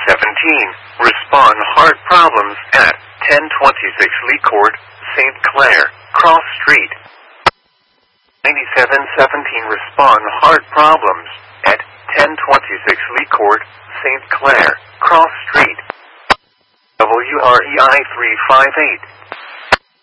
respond hard problems at 1026 Lee Court, St. Clair, Cross Street. 9717 respond hard problems at 1026 Lee Court, St. Clair, Cross Street. WREI 358.